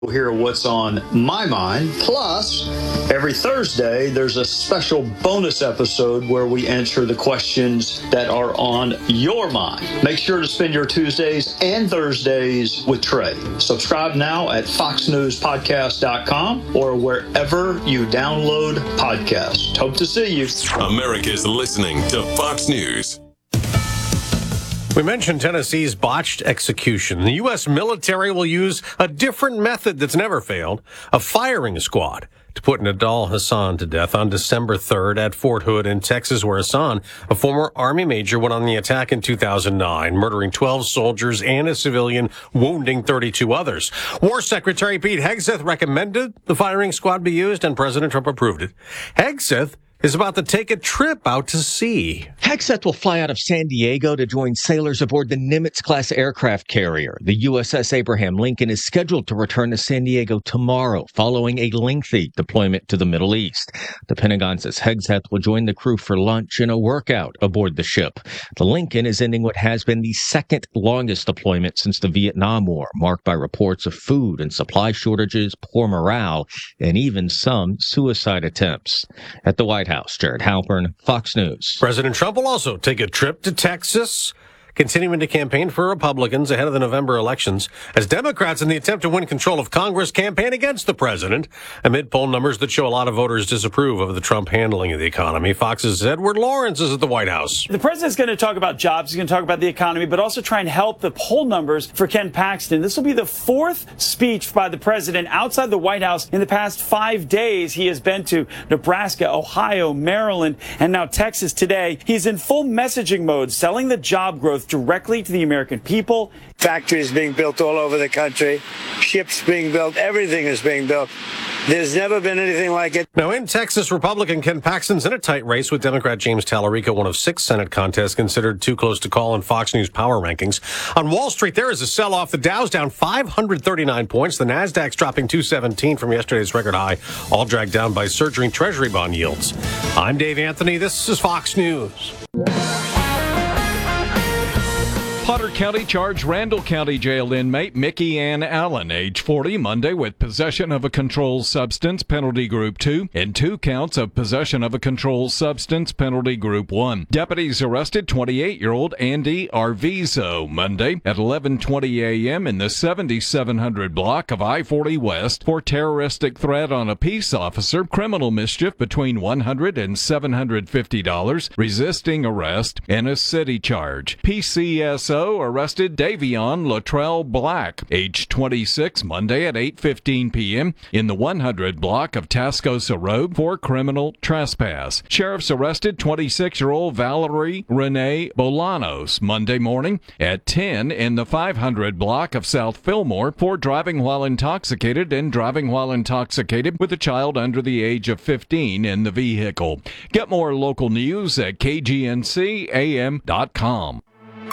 Hear what's on my mind. Plus, every Thursday, there's a special bonus episode where we answer the questions that are on your mind. Make sure to spend your Tuesdays and Thursdays with Trey. Subscribe now at foxnewspodcast.com or wherever you download podcasts. Hope to see you. America's listening to Fox News. We mentioned Tennessee's botched execution. The U.S. military will use a different method that's never failed, a firing squad, to put Nidal Hasan to death on December 3rd at Fort Hood in Texas, where Hasan, a former Army major, went on the attack in 2009, murdering 12 soldiers and a civilian, wounding 32 others. War Secretary Pete Hegseth recommended the firing squad be used, and President Trump approved it. Hegseth is about to take a trip out to sea. Hegseth will fly out of San Diego to join sailors aboard the Nimitz-class aircraft carrier. The USS Abraham Lincoln is scheduled to return to San Diego tomorrow, following a lengthy deployment to the Middle East. The Pentagon says Hegseth will join the crew for lunch and a workout aboard the ship. The Lincoln is ending what has been the second longest deployment since the Vietnam War, marked by reports of food and supply shortages, poor morale, and even some suicide attempts. At the White House, Jared Halpern, Fox News. President Trump will also take a trip to Texas, continuing to campaign for Republicans ahead of the November elections, as Democrats, in the attempt to win control of Congress, campaign against the president, amid poll numbers that show a lot of voters disapprove of the Trump handling of the economy. Fox's Edward Lawrence is at the White House. The president's going to talk about jobs, he's going to talk about the economy, but also try and help the poll numbers for Ken Paxton. This will be the fourth speech by the president outside the White House in the past 5 days. He has been to Nebraska, Ohio, Maryland, and now Texas today. He's in full messaging mode, selling the job growth directly to the American people. Factories being built all over the country, ships being built, everything is being built. There's never been anything like it. Now, in Texas, Republican Ken Paxton's in a tight race with Democrat James Tallarico, one of 6 Senate contests considered too close to call in Fox News power rankings. On Wall Street, there is a sell-off. The Dow's down 539 points. The Nasdaq's dropping 217 from yesterday's record high, all dragged down by surging Treasury bond yields. I'm Dave Anthony. This is Fox News. Potter County charged Randall County Jail inmate Mickey Ann Allen, age 40, Monday with possession of a controlled substance, penalty group 2, and 2 counts of possession of a controlled substance, penalty group 1. Deputies arrested 28-year-old Andy Arvizo Monday at 11:20 a.m. in the 7700 block of I-40 West for terroristic threat on a peace officer, criminal mischief between $100 and $750, resisting arrest, and a city charge. PCSO arrested Davion Latrell Black, age 26, Monday at 8:15 p.m. in the 100 block of Tascosa Road for criminal trespass. Sheriffs arrested 26-year-old Valerie Renee Bolanos Monday morning at 10 in the 500 block of South Fillmore for driving while intoxicated and driving while intoxicated with a child under the age of 15 in the vehicle. Get more local news at kgncam.com.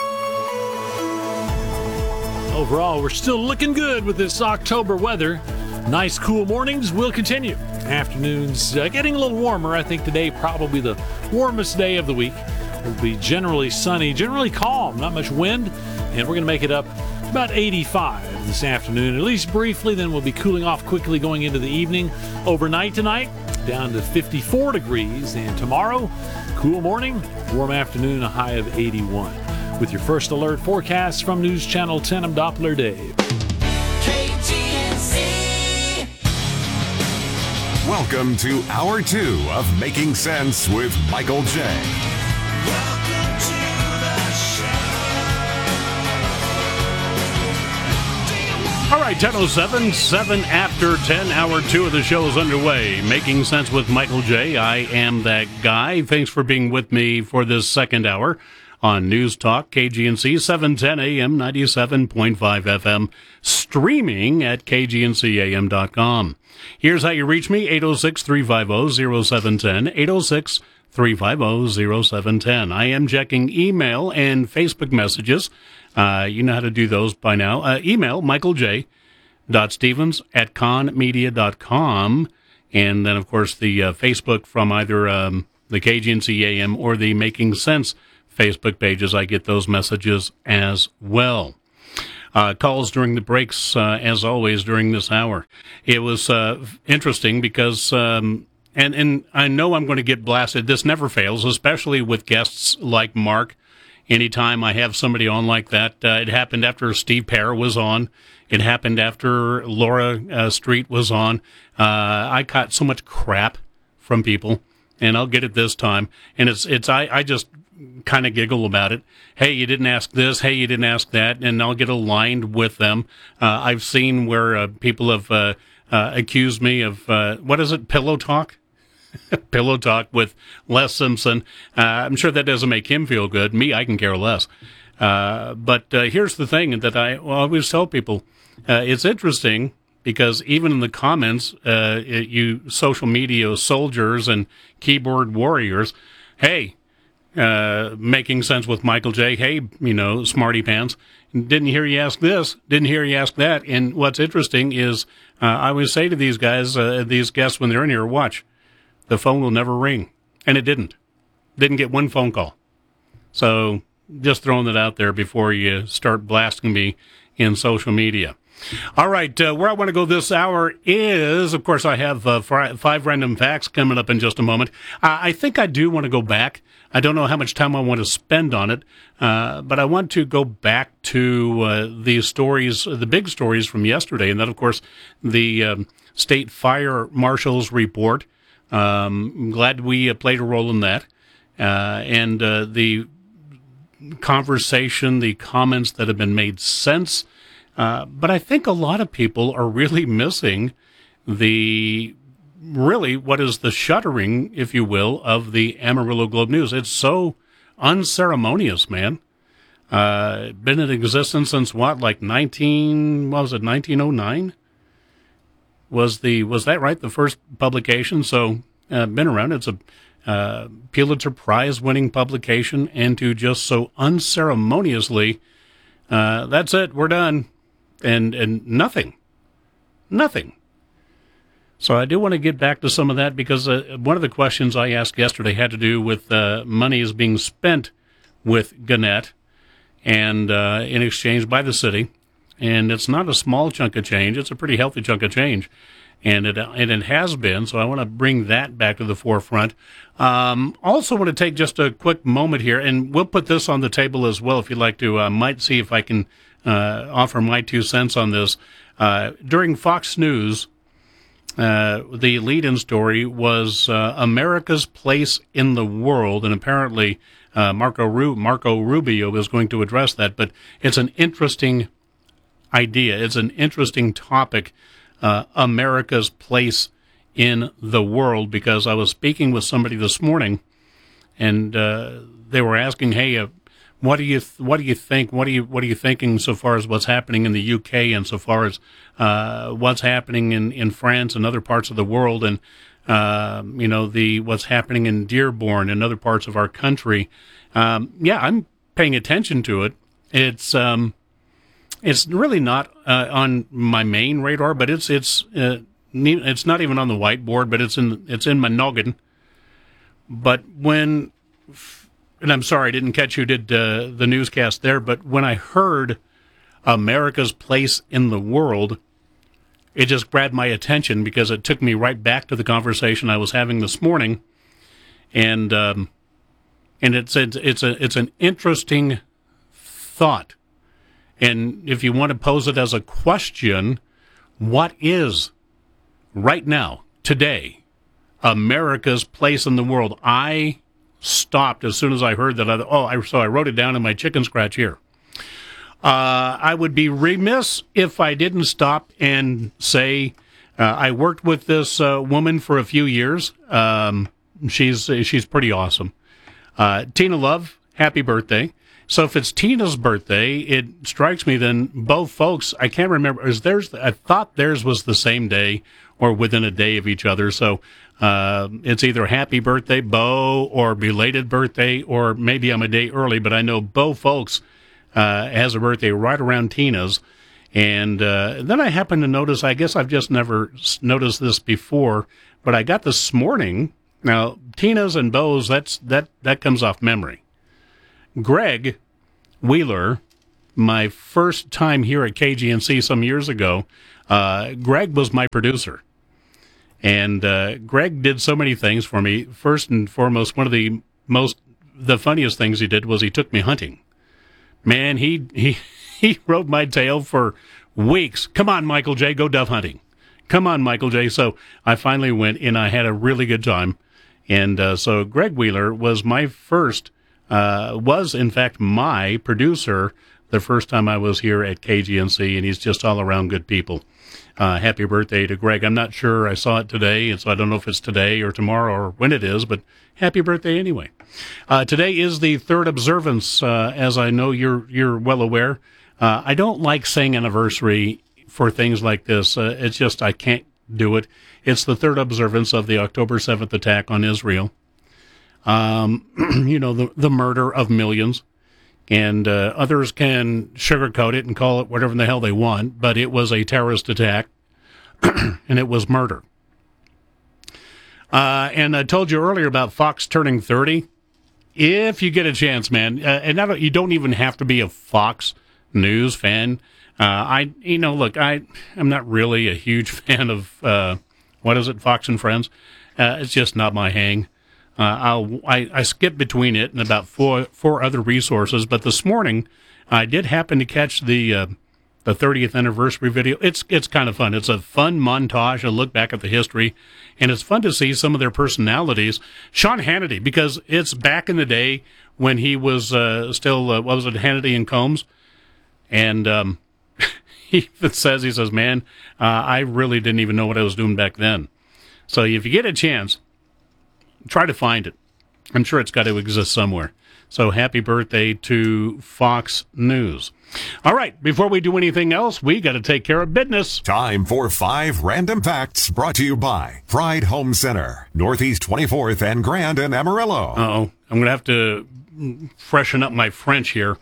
Overall, we're still looking good with this October weather. Nice, cool mornings will continue. Afternoons getting a little warmer. I think today probably the warmest day of the week. It'll be generally sunny, generally calm, not much wind, and we're going to make it up about 85 this afternoon, at least briefly. Then we'll be cooling off quickly going into the evening. Overnight tonight, down to 54 degrees, and tomorrow, cool morning, warm afternoon, a high of 81. With your first alert forecast from News Channel 10, I'm Doppler Dave. KGNC. Welcome to Hour 2 of Making Sense with Michael J. Welcome to the show. All right, 10:07, 7 after 10, Hour 2 of the show is underway. Making Sense with Michael J. I am that guy. Thanks for being with me for this second hour on News Talk, KGNC, 710 AM, 97.5 FM, streaming at kgncam.com. Here's how you reach me, 806-350-0710, 806-350-0710. I am checking email and Facebook messages. You know how to do those by now. Email michaelj.stevens@conmedia.com. And then, of course, the Facebook from either the KGNC AM or the Making Sense Facebook pages. I get those messages as well. calls during the breaks, as always, during this hour. It was interesting because, and I know I'm going to get blasted. This never fails, especially with guests like Mark. Anytime I have somebody on like that, it happened after Steve Parr was on. It happened after Laura Street was on. I caught so much crap from people, and I'll get it this time. And I just kind of giggle about it. Hey, you didn't ask this. Hey, you didn't ask that. And I'll get aligned with them. I've seen where people have accused me of, what is it, pillow talk? Pillow talk with Les Simpson. I'm sure that doesn't make him feel good. Me, I can care less. But here's the thing that I always tell people. It's interesting because even in the comments, you social media soldiers and keyboard warriors, hey, making sense with Michael J. Hey, smarty pants. Didn't hear you ask this. Didn't hear you ask that. And what's interesting is I always say to these guys, these guests when they're in here, watch. The phone will never ring. And it didn't. Didn't get one phone call. So just throwing that out there before you start blasting me in social media. All right, where I want to go this hour is, of course, I have 5 random facts coming up in just a moment. I think I do want to go back. I don't know how much time I want to spend on it, but I want to go back to the stories, the big stories from yesterday, and that, of course, the State Fire Marshal's report. I'm glad we played a role in that. And the conversation, the comments that have been made since. But I think a lot of people are really missing what is the shuttering, if you will, of the Amarillo Globe News. It's so unceremonious, man. Been in existence since what, like 1909? Was that right? The first publication? So, been around. It's a Pulitzer Prize winning publication, and to just so unceremoniously, that's it, we're done. And nothing. So I do want to get back to some of that because one of the questions I asked yesterday had to do with money is being spent with Gannett and in exchange by the city. And it's not a small chunk of change. It's a pretty healthy chunk of change. And it has been, so I want to bring that back to the forefront. Also want to take just a quick moment here, and we'll put this on the table as well if you'd like to. Might see if I can offer my 2 cents on this. During Fox News, the lead-in story was America's place in the world, and apparently Marco Rubio is going to address that, but it's an interesting idea. It's an interesting topic, America's place in the world, because I was speaking with somebody this morning, and they were asking, "Hey, what do you think? What are you thinking so far as what's happening in the UK and so far as what's happening in France and other parts of the world, and what's happening in Dearborn and other parts of our country?" Yeah, I'm paying attention to it. It's really not on my main radar, but it's not even on the whiteboard, but it's in my noggin. But and I'm sorry I didn't catch who did the newscast there, but when I heard America's place in the world, it just grabbed my attention because it took me right back to the conversation I was having this morning, and it's an interesting thought. And if you want to pose it as a question, what is, right now, today, America's place in the world? I stopped as soon as I heard that. So I wrote it down in my chicken scratch here. I would be remiss if I didn't stop and say I worked with this woman for a few years. She's pretty awesome. Tina Love, happy birthday. So if it's Tina's birthday, it strikes me then both folks, I can't remember, I thought theirs was the same day or within a day of each other. So it's either happy birthday, Bo, or belated birthday, or maybe I'm a day early, but I know Bo folks has a birthday right around Tina's. And then I happened to notice, I guess I've just never noticed this before, but I got this morning. Now, Tina's and Bo's, that comes off memory. Greg Wheeler, my first time here at KGNC some years ago, Greg was my producer. And Greg did so many things for me. First and foremost, one of the funniest things he did was he took me hunting. Man, he rode my tail for weeks. Come on, Michael J., go dove hunting. Come on, Michael J. So I finally went, and I had a really good time. And so Greg Wheeler was my first, was in fact my producer the first time I was here at KGNC, and he's just all around good people. Happy birthday to Greg. I'm not sure I saw it today, and so I don't know if it's today or tomorrow or when it is, but happy birthday anyway. Today is the third observance, as I know you're well aware. I don't like saying anniversary for things like this. It's just I can't do it. It's the third observance of the October 7th attack on Israel. The murder of millions. And others can sugarcoat it and call it whatever the hell they want, but it was a terrorist attack, and it was murder. And I told you earlier about Fox turning 30. If you get a chance, man, you don't even have to be a Fox News fan. I'm not really a huge fan of Fox and Friends. It's just not my hang. I skip between it and about four other resources, but this morning I did happen to catch the 30th anniversary video. It's kind of fun. It's a fun montage, a look back at the history, and it's fun to see some of their personalities. Sean Hannity, because it's back in the day when he was still, Hannity and Combs, and he says, man, I really didn't even know what I was doing back then. So if you get a chance, try to find it. I'm sure it's got to exist somewhere. So happy birthday to Fox News. All right, before we do anything else, we got to take care of business. Time for 5 random facts brought to you by Pride Home Center, Northeast 24th and Grand in Amarillo. Uh-oh, I'm going to have to freshen up my French here.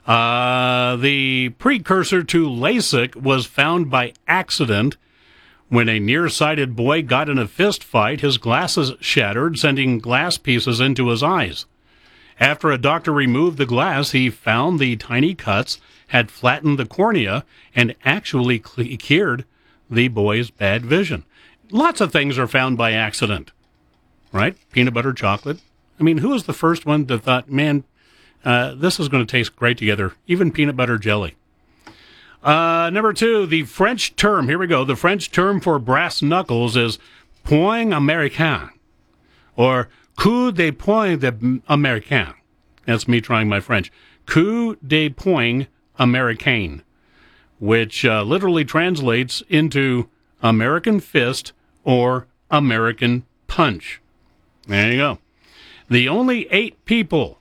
The precursor to LASIK was found by accident. When a nearsighted boy got in a fist fight, his glasses shattered, sending glass pieces into his eyes. After a doctor removed the glass, he found the tiny cuts had flattened the cornea and actually cured the boy's bad vision. Lots of things are found by accident, right? Peanut butter, chocolate. I mean, who was the first one that thought, man, this is going to taste great together? Even peanut butter jelly. Number 2, the French term, here we go, the French term for brass knuckles is poing américain, or coup de poing américain. That's me trying my French. Coup de poing américain, which literally translates into American fist or American punch. There you go. The only 8 people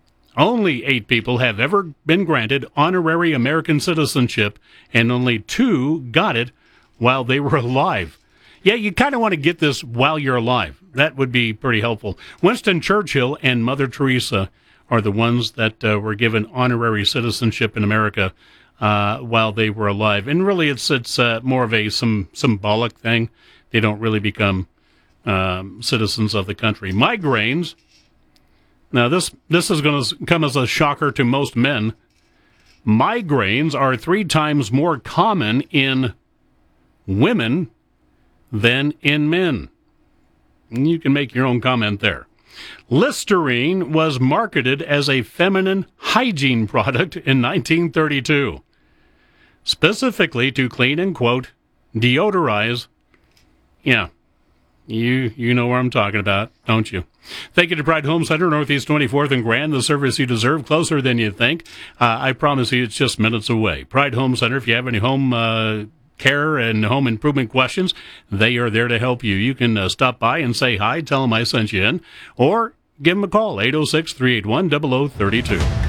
have ever been granted honorary American citizenship, and only 2 got it while they were alive. Yeah, you kind of want to get this while you're alive. That would be pretty helpful. Winston Churchill and Mother Teresa are the ones that were given honorary citizenship in America while they were alive. And really, it's more of a symbolic thing. They don't really become citizens of the country. Migraines. Now, this is going to come as a shocker to most men. Migraines are 3 times more common in women than in men. You can make your own comment there. Listerine was marketed as a feminine hygiene product in 1932, specifically to clean and, quote, deodorize. Yeah, you know what I'm talking about, don't you? Thank you to Pride Home Center, Northeast 24th and Grand, the service you deserve, closer than you think. I promise you it's just minutes away. Pride Home Center, if you have any home care and home improvement questions, they are there to help you. You can stop by and say hi, tell them I sent you in, or give them a call, 806-381-0032.